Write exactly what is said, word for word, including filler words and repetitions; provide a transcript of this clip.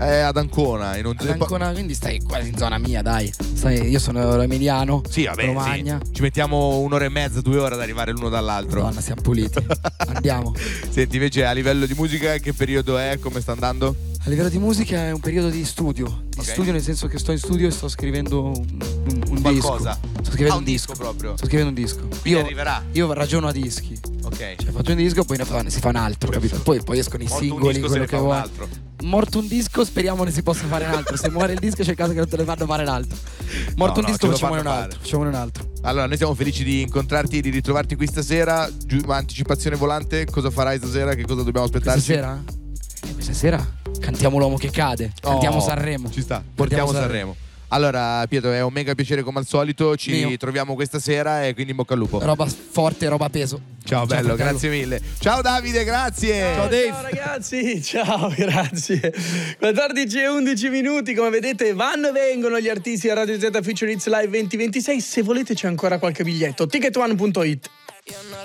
È ad Ancona, in un Ad Ancona, quindi stai quasi in zona mia, dai. Stai, io sono emiliano, Sì, vabbè, Romagna. sì. Ci mettiamo un'ora e mezza, due ore ad arrivare l'uno dall'altro. Madonna, siamo puliti. Andiamo. Senti, invece a livello di musica che periodo è? Come sta andando? A livello di musica è un periodo di studio. Di Ok. studio nel senso che sto in studio e sto scrivendo un, un, un Qualcosa? disco. Sto scrivendo Ah, un un disco. disco proprio. Sto scrivendo un disco. Quindi Io, arriverà. io ragiono a dischi. Ok. Cioè faccio un disco, poi ne fa, ne si fa un altro, capito? Poi, poi escono i Morto un singoli, disco, se quello ne che fa un vuoi. altro. Morto un disco, speriamo ne si possa fare un altro. Se muore il disco c'è caso che non te ne fanno fare un altro. Morto No, un no, disco ce lo facciamone un fanno altro. fare. Facciamone un altro. Allora, noi siamo felici di incontrarti e di ritrovarti qui stasera. Giu- anticipazione volante, cosa farai stasera? Che cosa dobbiamo Questa aspettarci? sera? Eh, questa sera cantiamo L'uomo che cade. Cantiamo Oh, Sanremo. Ci sta, Portiamo portiamo Sanremo. Sanremo. Allora, Pietro, è un mega piacere come al solito. Ci Mio. troviamo questa sera e quindi in bocca al lupo. Roba forte, roba peso. Ciao, bello, fratello. grazie mille. Ciao Davide, grazie. Ciao, Dave. Ciao ragazzi, ciao, grazie. quattordici e undici minuti, come vedete vanno e vengono gli artisti a Radio Z Future Hits Live venti ventisei. Se volete c'è ancora qualche biglietto, ticket one punto it.